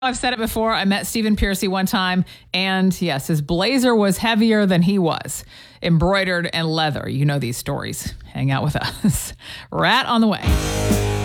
I've said it before. I met Stephen Piercy one time, and yes, his blazer was heavier than he was. Embroidered and leather. You know these stories. Hang out with us. Rat on the way.